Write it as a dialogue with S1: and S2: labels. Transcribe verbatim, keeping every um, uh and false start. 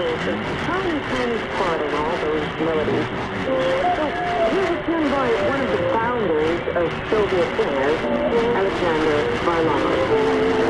S1: there's a tiny, tiny part in all those melodies. So here's a tune by one of the founders of Soviet singers, Alexander Varlamov.